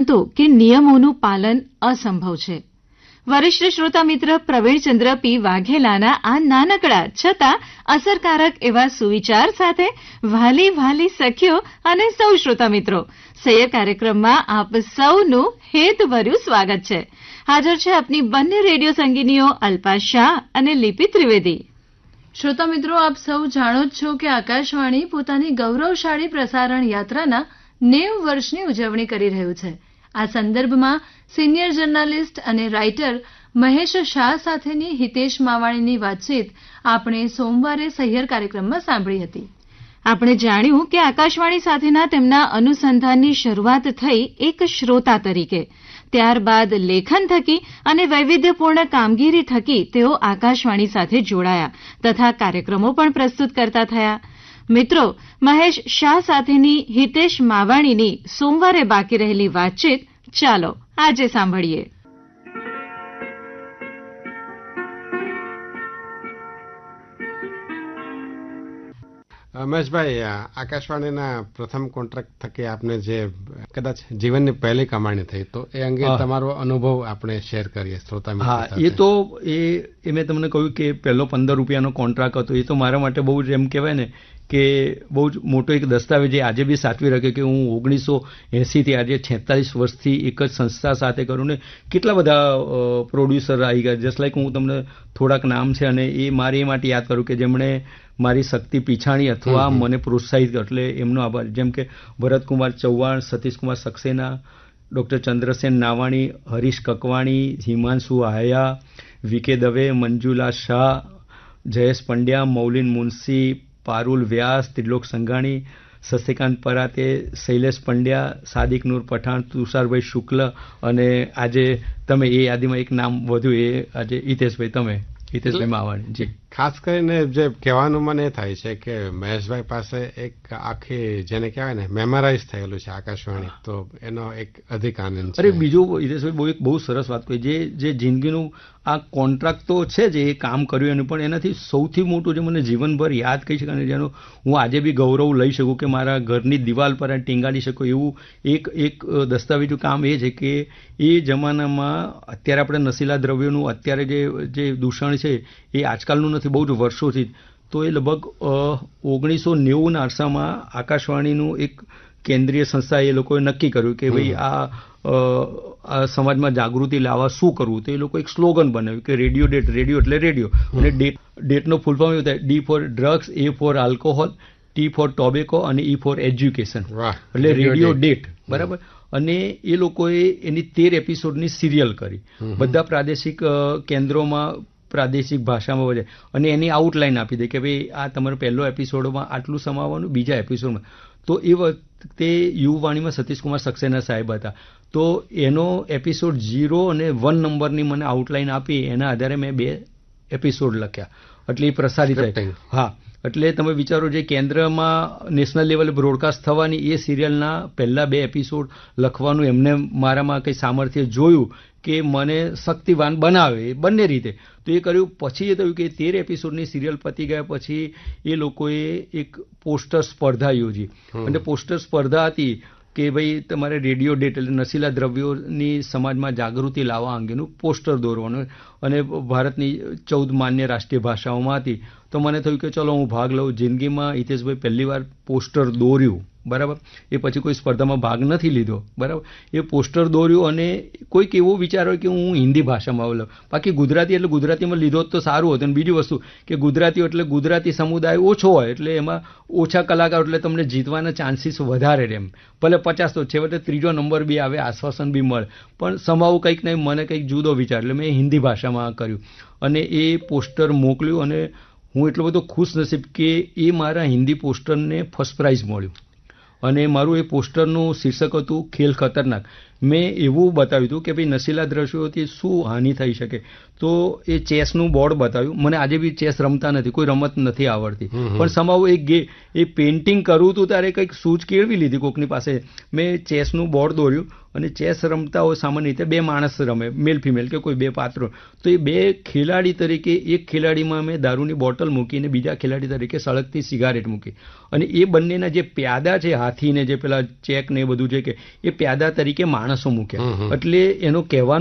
હતું કે નિયમોનું પાલન અસંભવ છે. વરિષ્ઠ શ્રોતા મિત્ર પ્રવીણચંદ્ર પી વાઘેલાના આ નાનકડા છતાં અસરકારક એવા સુવિચાર સાથે વ્હાલી સખીઓ અને સૌ શ્રોતા મિત્રો, સૈયર કાર્યક્રમમાં આપ સૌનું હેતભર્યું સ્વાગત છે. હાજર છે આપની બંને રેડિયો સંગીનીઓ અલ્પા શાહ અને લિપિ ત્રિવેદી. શ્રોતા મિત્રો, આપ સૌ જાણો જ છો કે આકાશવાણી પોતાની ગૌરવશાળી પ્રસારણ યાત્રાના 90 વર્ષની ઉજવણી કરી રહ્યું છે. આ સંદર્ભમાં સિનિયર જર્નાલિસ્ટ અને રાઇટર મહેશ શાહ સાથેની હિતેશ માવાણીની વાતચીત આપણે સોમવારે સહિયર કાર્યક્રમમાં સાંભળી હતી. આપણે જાણ્યું કે આકાશવાણી સાથેના તેમના અનુસંધાનની શરૂઆત થઈ એક શ્રોતા તરીકે, ત્યારબાદ લેખન થકી અને વૈવિધ્યપૂર્ણ કામગીરી થકી તેઓ આકાશવાણી સાથે જોડાયા તથા કાર્યક્રમો પણ પ્રસ્તુત કરતા થયા. મિત્રો, મહેશ શાહ સાથેની હિતેશ માવાણીની સોમવારે બાકી રહેલી વાતચીત ચાલો આજે સાંભળીએ. મહેશભાઈ, આકાશવાણીના પ્રથમ કોન્ટ્રાક્ટ થકી આપને જે કદાચ જીવનની પહેલી કમાણી થઈ, તો એ અંગે તમારો અનુભવ આપણે શેર કરીએ શ્રોતા મિત્રો સાથે. એ તો એ મેં તમને કહ્યું કે પહેલો 15 રૂપિયાનો કોન્ટ્રાક્ટ હતો. એ તો મારા માટે બહુ જ એમ કહેવાય ને કે બહુ જ મોટો એક દસ્તાવેજ આજે બી સાચવી રાખ્યો કે હું 1980થી આજે 46 વર્ષથી એક જ સંસ્થા સાથે કરું ને કેટલા બધા પ્રોડ્યુસર આવી ગયા. જસ્ટ લાઈક હું તમને થોડાક નામ છે અને એ મારે એ માટે યાદ કરું કે જેમણે મારી શક્તિ પીછાણી અથવા મને પ્રોત્સાહિત કર્યો, એટલે એમનો આભાર. જેમ કે ભરતકુમાર ચૌહાણ, સતીશકુમાર સક્સેના, ડૉક્ટર ચંદ્રસેન નાવાણી, હરીશ કકવાણી, હિમાંશુ આહયા, વીકે દવે, મંજુલા શાહ, જયેશ પંડ્યા, મૌલિન મુનશી, પારુલ વ્યાસ, ત્રિલોક સંઘાણી, શશિકાંત પરાતે, શૈલેષ પંડ્યા, સાદિક નૂર પઠાણ, તુષારભાઈ શુક્લ અને આજે તમે એ યાદીમાં એક નામ વધુ, એ આજે હિતેશભાઈ માવાણી. જી, ખાસ કરીને જે કહેવાનું મને એ થાય છે કે મહેશભાઈ પાસે એક આખી જેને કહેવાય ને મેમરાઇઝ થયેલું છે આકાશવાણી, તો એનો એક અધિક આનંદ છે. અરે બીજું હિતેશભાઈ બહુ સરસ વાત કહી, જે જિંદગીનું આ કોન્ટ્રાક્ટ તો છે જ, એ કામ કર્યું એનું, પણ એનાથી સૌથી મોટું જે મને જીવનભર યાદ કહી શકાય, જેનું હું આજે બી ગૌરવ લઈ શકું કે મારા ઘરની દિવાલ પર ટીંગાડી શકું એવું એક દસ્તાવેજનું કામ એ છે કે એ જમાનામાં અત્યારે આપણે નશીલા દ્રવ્યોનું અત્યારે જે દૂષણ છે એ આજકાલનું નથી, બહુ જ વર્ષોથી. તો એ લગભગ 1990ના અરસામાં આકાશવાણીનું એક કેન્દ્રીય સંસ્થા એ લોકોએ નક્કી કર્યું કે ભાઈ આ સમાજમાં જાગૃતિ લાવવા શું કરવું. તો એ લોકો એક સ્લોગન બનાવ્યું કે રેડિયો ડેટ. રેડિયો એટલે રેડિયો, અને ડેટનો ફૂલ ફોર્મ એવું થાય: D four drugs, A four alcohol, T four tobacco અને E ફોર એજ્યુકેશન. એટલે રેડિયો ડેટ, બરાબર. અને એ લોકોએ એની 13 એપિસોડની સિરિયલ કરી, બધા પ્રાદેશિક કેન્દ્રોમાં પ્રાદેશિક ભાષામાં વધે, અને એની આઉટલાઈન આપી દે કે ભાઈ આ તમારે પહેલો એપિસોડમાં આટલું સમાવવાનું, બીજા એપિસોડમાં. તો એ વખતે યુવાણીમાં સતીશકુમાર સક્સેના સાહેબ હતા. તો એનો એપિસોડ 0 અને 1 નંબરની મને આઉટલાઈન આપી, એના આધારે મેં 2 એપિસોડ લખ્યા, એટલે એ પ્રસારિત થાય. હા, એટલે તમે વિચારો જે કેન્દ્રમાં નેશનલ લેવલે બ્રોડકાસ્ટ થવાની એ સિરિયલના પહેલા 2 એપિસોડ લખવાનું એમને મારામાં કંઈ સામર્થ્ય જોયું કે મને શક્તિવાન બનાવે બંને રીતે. તો એ કર્યું. પછી એ થયું કે 13 એપિસોડની સિરિયલ પતી ગયા પછી એ લોકોએ એક પોસ્ટર સ્પર્ધા યોજી, અને પોસ્ટર સ્પર્ધા હતી કે ભાઈ તમારે રેડિયો ડેટ એટલે નશીલા દ્રવ્યોની સમાજમાં જાગૃતિ લાવવા અંગેનું પોસ્ટર દોરવાનું, અને ભારતની 14 માન્ય રાષ્ટ્રીય ભાષાઓમાં હતી. તો મને થયું કે ચલો હું ભાગ લઉં. જિંદગીમાં હિતેશભાઈ પહેલી વાર પોસ્ટર દોર્યું, બરાબર. એ પછી કોઈ સ્પર્ધામાં ભાગ નથી લીધો, બરાબર. એ પોસ્ટર દોર્યું અને કોઈક એવો વિચાર હોય કે હું હિન્દી ભાષામાં લઉં, બાકી ગુજરાતી એટલે ગુજરાતીમાં લીધો તો સારું હતું. અને બીજી વસ્તુ કે ગુજરાતીઓ એટલે ગુજરાતી સમુદાય ઓછો હોય, એટલે એમાં ઓછા કલાકાર, એટલે તમને જીતવાના ચાન્સીસ વધારે રહે. એમ ભલે 50 તો છેવટે 3જો નંબર બી આવે, આશ્વાસન બી મળે, પણ સમાવું કંઈક નહીં, મને કંઈક જુદો વિચાર, એટલે મેં હિન્દી ભાષામાં કર્યું અને એ પોસ્ટર મોકલ્યું. અને હું એટલો બધો ખુશ નસીબ કે એ મારા હિન્દી પોસ્ટરને ફર્સ્ટ પ્રાઇઝ મળ્યું. અને મારું એ પોસ્ટરનું શીર્ષક હતું ખેલ ખતરનાક. મેં એવું બતાવ્યું હતું કે ભાઈ નશીલા દ્રશ્યોથી શું હાનિ થઈ શકે. તો એ ચેસનું બોર્ડ બતાવ્યું. મને આજે બી ચેસ રમતા નથી, કોઈ રમત નથી આવડતી, પણ સમાવ એ પેઇન્ટિંગ કરવું હતું ત્યારે કંઈક સૂઝ કેળવી લીધી કોકની પાસે. મેં ચેસનું બોર્ડ દોર્યું, અને ચેસ રમતા હોય સામાન્ય રીતે 2 માણસ રમે, મેલ ફિમેલ કે કોઈ 2 પાત્રો. તો એ 2 ખેલાડી તરીકે એક ખેલાડીમાં મેં દારૂની બોટલ મૂકી અને બીજા ખેલાડી તરીકે સળગતી સિગારેટ મૂકી, અને એ બંનેના જે પ્યાદા છે, હાથીને જે પેલા ચેક ને એ બધું છે કે એ પ્યાદા તરીકે માણસ માણસો મૂક્યા હમ. એટલે એનો કહેવાનો